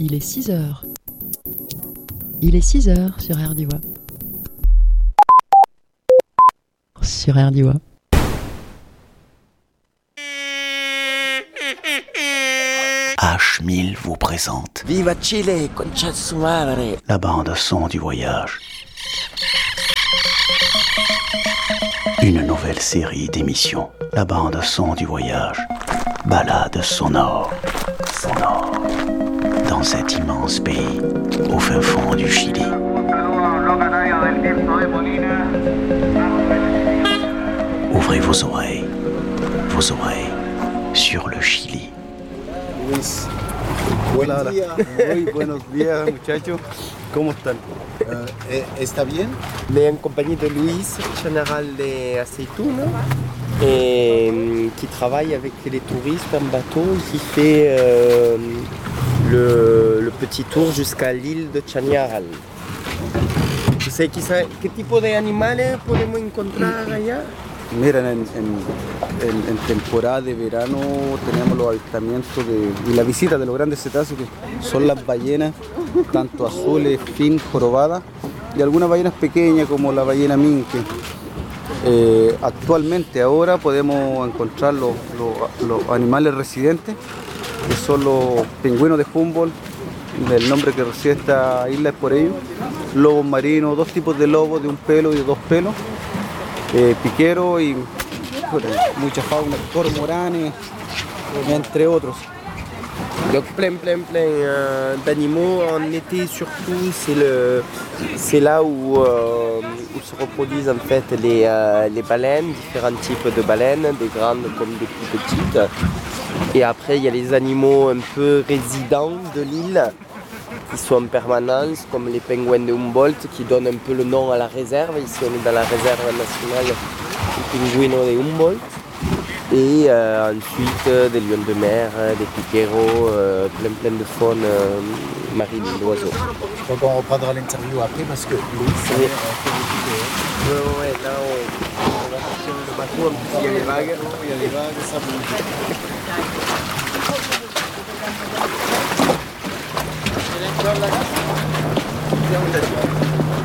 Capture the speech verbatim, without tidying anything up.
Il est six heures. Il est six heures sur R D I W A. Sur R D I W A. H mille vous présente Viva Chile, concha su madre. la bande son du voyage. Une nouvelle série d'émissions. La bande son du voyage. Balade sonore. Sonore. Dans cet immense pays, au fin fond du Chili. Ouvrez vos oreilles. Vos oreilles sur le Chili. Luis. Hola, hola. Muy buenos días, muchachos. ¿Cómo están? Uh, ¿Está bien? Mais en compagnie de Luis, général de Aceituna, et qui travaille avec les touristes en bateau, qui fait euh, le, le petit tour jusqu'à l'île de Chañaral. Tu sais qué tipo de animales podemos encontrar allá? Mira, en, en, en, en temporada de verano tenemos los avistamientos de, y la visita de los grandes cetáceos, que son las ballenas, tanto azules, fin, jorobadas, y algunas ballenas pequeñas como la ballena minke. Eh, actualmente ahora podemos encontrar los, los, los animales residentes, que son los pingüinos de Humboldt, el nombre que recibe esta isla es por ellos, lobos marinos, dos tipos de lobos, de un pelo y de dos pelos, eh, piquero y bueno, mucha fauna, cormoranes, entre otros. Donc plein plein plein euh, d'animaux en été surtout, c'est le c'est là où, euh, où se reproduisent en fait les, euh, les baleines, différents types de baleines, des grandes comme des plus petites. Et après il y a les animaux un peu résidents de l'île qui sont en permanence, comme les pingouins de Humboldt qui donnent un peu le nom à la réserve. Ici on est dans la réserve nationale des pingouinos de Humboldt. Et euh, ensuite euh, des lions de mer, euh, des piqueros, euh, plein plein de faune euh, marine, d'oiseaux. Donc on reprendra l'interview après parce que Louis, ça Oui. a fait beaucoup de... Ouais, ouais, ouais, là on, on va partir le bateau, en plus il y a les vagues. Il y a les vagues, ça bouge.